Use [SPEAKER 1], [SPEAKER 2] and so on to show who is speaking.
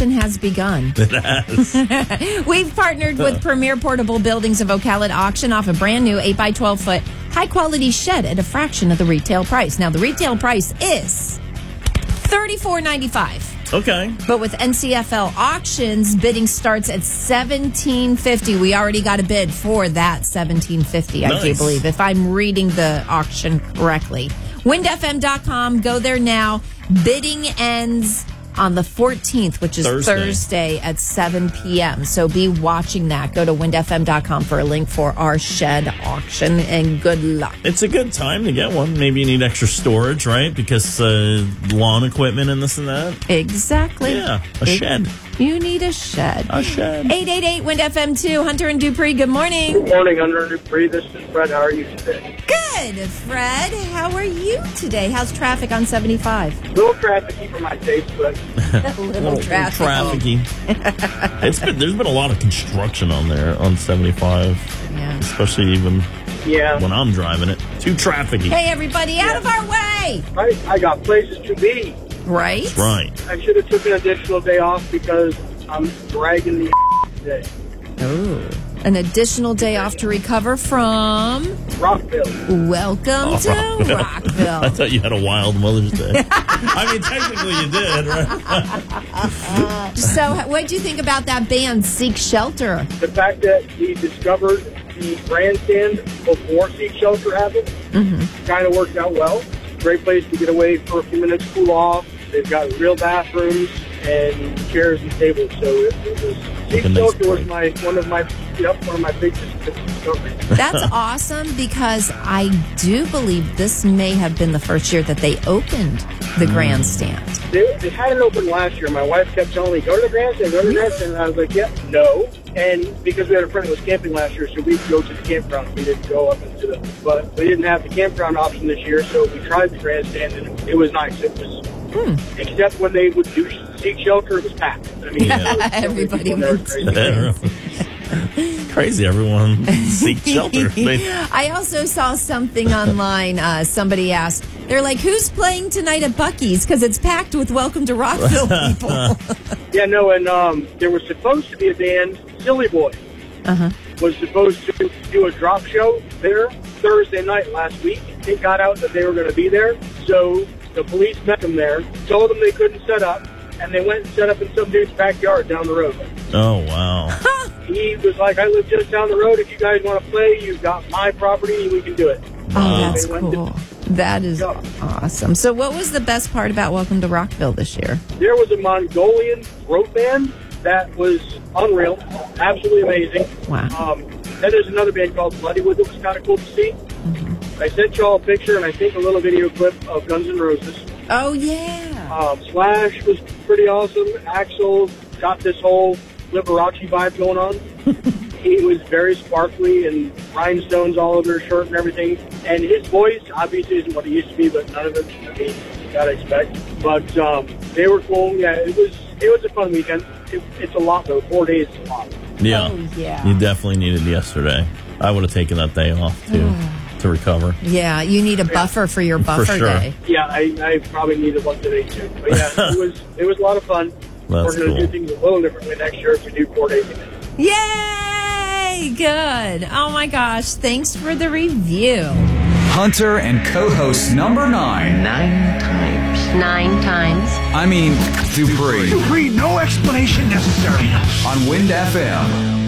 [SPEAKER 1] auction has begun.
[SPEAKER 2] It has.
[SPEAKER 1] We've partnered with Premier Portable Buildings of Ocala to auction off a brand new 8x12 foot high quality shed at a fraction of the retail price. Now, the retail price is $34.95.
[SPEAKER 2] Okay.
[SPEAKER 1] But with NCFL auctions, bidding starts at $17.50. We already got a bid for that $17.50, I do believe, if I'm reading the auction correctly. WindFM.com. Go there now. Bidding ends on the 14th, which is Thursday at 7 p.m. So be watching that. Go to windfm.com for a link for our shed auction, and good luck.
[SPEAKER 2] It's a good time to get one. Maybe you need extra storage, right? Because lawn equipment and this and that.
[SPEAKER 1] Exactly.
[SPEAKER 2] Yeah, a shed.
[SPEAKER 1] You need a shed.
[SPEAKER 2] A shed.
[SPEAKER 1] 888-WIND-FM2. Hunter and Dupree, good morning.
[SPEAKER 3] Good morning, Hunter and Dupree. This is Fred. How are you today?
[SPEAKER 1] Good, Fred. How are you today? How's traffic on 75?
[SPEAKER 3] A little trafficy for my taste, but
[SPEAKER 1] a little
[SPEAKER 2] trafficy. There's been a lot of construction on there on 75, especially even when I'm driving it. Too trafficy.
[SPEAKER 1] Hey, everybody, out of our way!
[SPEAKER 3] I got places to be.
[SPEAKER 1] Right?
[SPEAKER 2] That's right.
[SPEAKER 3] I should have took an additional day off because I'm dragging the today.
[SPEAKER 1] Oh. An additional day off to recover from
[SPEAKER 3] Rockville.
[SPEAKER 1] Welcome to Rockville.
[SPEAKER 2] I thought you had a wild Mother's Day. I mean, technically you did, right?
[SPEAKER 1] So, what do you think about that band, Seek Shelter?
[SPEAKER 3] The fact that we discovered the grandstand before Seek Shelter happened kind of worked out well. Great place to get away for a few minutes, cool off. They've got real bathrooms and chairs and tables. So it was Seek Shelter was one of my biggest discoveries.
[SPEAKER 1] That's awesome, because I do believe this may have been the first year that they opened the grandstand.
[SPEAKER 3] They hadn't opened last year. My wife kept telling me, go to the grandstand, go to the grandstand. And I was like, no. And because we had a friend who was camping last year, so we'd go to the campground. We didn't go up into but we didn't have the campground option this year, so we tried the grandstand, and it was nice. It was, except when they would do Seek Shelter, it was packed. I mean,
[SPEAKER 1] everybody went
[SPEAKER 2] crazy. Everyone Seek Shelter.
[SPEAKER 1] I also saw something online. Somebody asked, they're like, who's playing tonight at Buc-ee's? Because it's packed with Welcome to Rockville people.
[SPEAKER 3] And there was supposed to be a band, Silly Boy, was supposed to do a drop show there Thursday night last week. It got out that they were going to be there, so the police met them there, told them they couldn't set up, and they went and set up in some dude's backyard down the road.
[SPEAKER 2] Oh, wow.
[SPEAKER 3] He was like, I live just down the road. If you guys want to play, you've got my property, we can do it.
[SPEAKER 1] Oh, that's cool. That is awesome. So what was the best part about Welcome to Rockville this year?
[SPEAKER 3] There was a Mongolian throat band that was unreal, absolutely amazing.
[SPEAKER 1] Wow.
[SPEAKER 3] Then there's another band called Bloodywood that was kind of cool to see. I sent y'all a picture and I think a little video clip of Guns N' Roses.
[SPEAKER 1] Oh, yeah.
[SPEAKER 3] Slash was pretty awesome. Axl got this whole Liberace vibe going on. He was very sparkly and rhinestones all over his shirt and everything. And his voice obviously isn't what it used to be, but none of it, I mean, you gotta expect. But they were cool. Yeah, it was a fun weekend. It's a lot, though. 4 days is a lot.
[SPEAKER 2] Yeah.
[SPEAKER 1] Oh, yeah.
[SPEAKER 2] You definitely needed yesterday. I would have taken that day off, too, to recover.
[SPEAKER 1] Yeah, you need a buffer for your buffer day.
[SPEAKER 3] Yeah, I probably needed one today, too. But yeah, it was a lot of fun.
[SPEAKER 2] That's
[SPEAKER 3] We're going to do things a little differently next year if we do 4 days again.
[SPEAKER 1] Yay! Good. Oh, my gosh. Thanks for the review.
[SPEAKER 4] Hunter and co-host number 9.
[SPEAKER 5] 9 times. 9 times.
[SPEAKER 4] I mean, Dupree.
[SPEAKER 6] Dupree, no explanation necessary.
[SPEAKER 4] On Wind FM.